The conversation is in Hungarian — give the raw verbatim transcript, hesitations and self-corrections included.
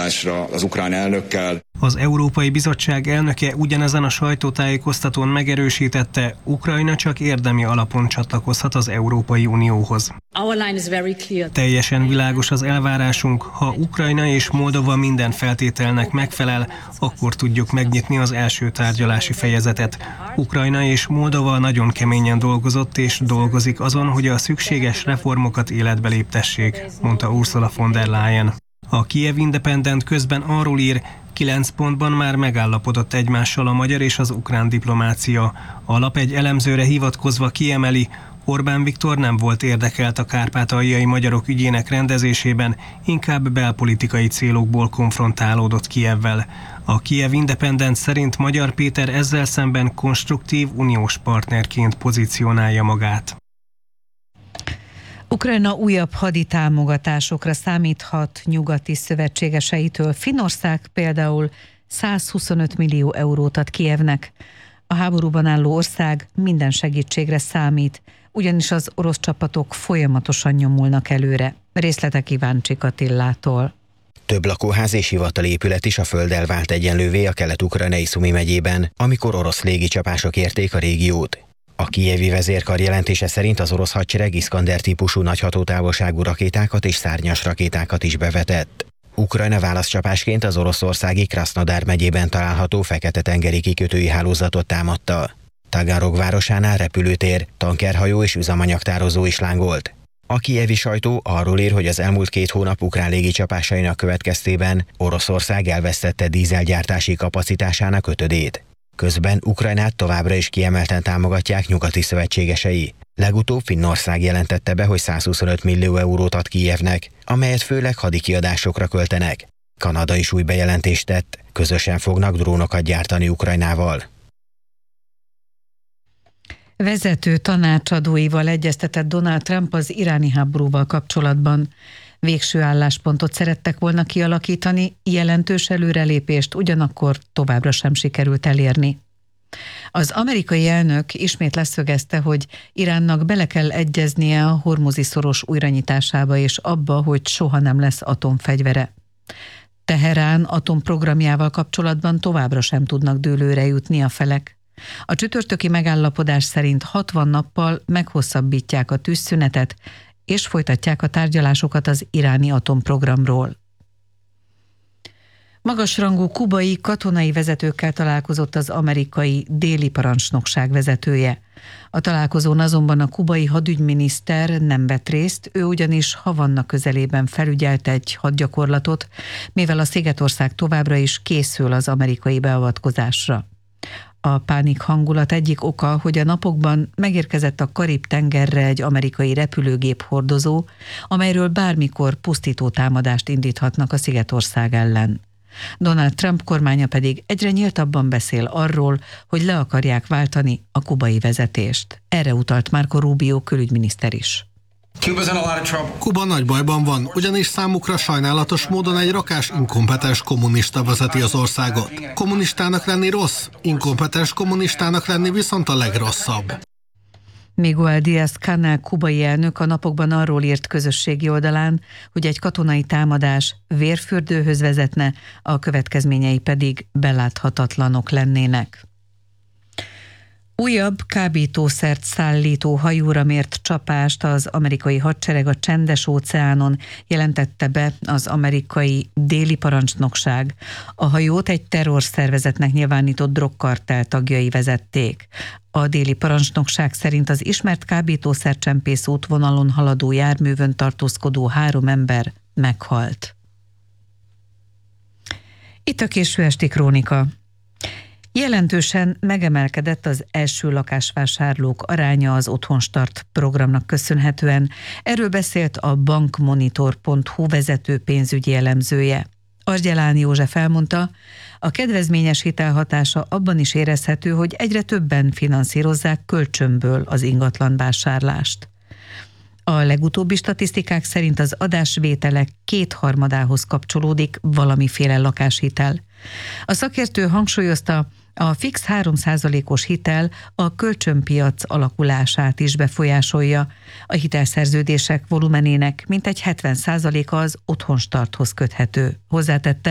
meghallgatásra az ukrán elnökkel. Az Európai Bizottság elnöke ugyanezen a sajtótájékoztatón megerősítette, Ukrajna csak érdemi alapon csatlakozhat az Európai Unióhoz. Teljesen világos az elvárásunk, ha Ukrajna és Moldova minden feltételnek megfelel, akkor tudjuk megnyitni az első tárgyalási fejezetet. Ukrajna és Moldova nagyon keményen dolgozott és dolgozik azon, hogy a szükséges reformokat életbe léptessék, mondta Ursula von der Leyen. A Kiev Independent közben arról ír, kilenc pontban már megállapodott egymással a magyar és az ukrán diplomácia. A lap egy elemzőre hivatkozva kiemeli, Orbán Viktor nem volt érdekelt a kárpátaljai magyarok ügyének rendezésében, inkább belpolitikai célokból konfrontálódott Kijevvel. A Kiev Independent szerint Magyar Péter ezzel szemben konstruktív uniós partnerként pozícionálja magát. Ukrajna újabb haditámogatásokra számíthat nyugati szövetségeseitől. Finnország például százhuszonöt millió eurót ad Kijevnek. A háborúban álló ország minden segítségre számít, ugyanis az orosz csapatok folyamatosan nyomulnak előre. Részletek Iváncsik Attillától. Több lakóház és hivatalépület is a földdel vált egyenlővé a kelet-ukrajnai Szumi megyében, amikor orosz légicsapások érték a régiót. A kijevi vezérkar jelentése szerint az orosz hadsereg Iskander típusú nagy hatótávolságú rakétákat és szárnyas rakétákat is bevetett. Ukrajna válaszcsapásként az oroszországi Krasznodar megyében található Fekete-tengeri kikötői hálózatot támadta. Tagarog városánál repülőtér, tankerhajó és üzemanyagtározó is lángolt. A kijevi sajtó arról ír, hogy az elmúlt két hónap ukrán légicsapásainak következtében Oroszország elvesztette dízelgyártási kapacitásának ötödét. Közben Ukrajnát továbbra is kiemelten támogatják nyugati szövetségesei. Legutóbb Finnország jelentette be, hogy százhuszonöt millió eurót ad Kijevnek, amelyet főleg hadikiadásokra költenek. Kanada is új bejelentést tett, közösen fognak drónokat gyártani Ukrajnával. Vezető tanácsadóival egyeztetett Donald Trump az iráni háborúval kapcsolatban. Végső álláspontot szerettek volna kialakítani, jelentős előrelépést ugyanakkor továbbra sem sikerült elérni. Az amerikai elnök ismét leszögezte, hogy Iránnak bele kell egyeznie a hormuzi-szoros újranyitásába és abba, hogy soha nem lesz atomfegyvere. Teherán atomprogramjával kapcsolatban továbbra sem tudnak dőlőre jutni a felek. A csütörtöki megállapodás szerint hatvan nappal meghosszabbítják a tűzszünetet, és folytatják a tárgyalásokat az iráni atomprogramról. Magasrangú kubai katonai vezetőkkel találkozott az amerikai déli parancsnokság vezetője. A találkozón azonban a kubai hadügyminiszter nem vett részt, ő ugyanis Havanna közelében felügyelt egy hadgyakorlatot, mivel a Szigetország továbbra is készül az amerikai beavatkozásra. A pánik hangulat egyik oka, hogy a napokban megérkezett a Karib-tengerre egy amerikai repülőgép hordozó, amelyről bármikor pusztító támadást indíthatnak a Szigetország ellen. Donald Trump kormánya pedig egyre nyíltabban beszél arról, hogy le akarják váltani a kubai vezetést. Erre utalt Marco Rubio külügyminiszter is. Kuba nagy bajban van, ugyanis számukra sajnálatos módon egy rakás inkompetens kommunista vezeti az országot. Kommunistának lenni rossz, inkompetens kommunistának lenni viszont a legrosszabb. Miguel Díaz-Canel kubai elnök a napokban arról írt közösségi oldalán, hogy egy katonai támadás vérfürdőhöz vezetne, a következményei pedig beláthatatlanok lennének. Újabb kábítószert szállító hajóra mért csapást az amerikai hadsereg a Csendes-óceánon, jelentette be az amerikai déli parancsnokság. A hajót egy terrorszervezetnek nyilvánított drogkartel tagjai vezették. A déli parancsnokság szerint az ismert kábítószercsempész útvonalon haladó járművön tartózkodó három ember meghalt. Itt a késő esti krónika. Jelentősen megemelkedett az első lakásvásárlók aránya az Otthonstart programnak köszönhetően. Erről beszélt a bankmonitor pont hu vezető pénzügyi elemzője. Argyelán József elmondta, a kedvezményes hitel hatása abban is érezhető, hogy egyre többen finanszírozzák kölcsönből az ingatlanvásárlást. A legutóbbi statisztikák szerint az adásvételek kétharmadához kapcsolódik valamiféle lakáshitel. A szakértő hangsúlyozta, a fix három százalékos hitel a kölcsönpiac alakulását is befolyásolja. A hitelszerződések volumenének mintegy hetven százaléka az Otthonstarthoz köthető. Hozzátette,